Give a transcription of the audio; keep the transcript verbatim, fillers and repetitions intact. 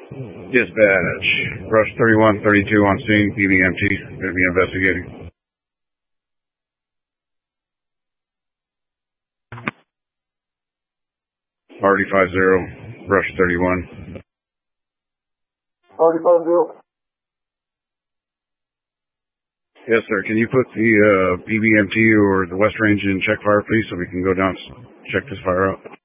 Dispatch. Rush thirty-one thirty-two on scene. P B M T. Going to be investigating. Party five zero. Rush thirty-one. Party five zero. Yes, sir. Can you put the uh, P B M T or the West Range in check fire, please, so we can go down and check this fire out?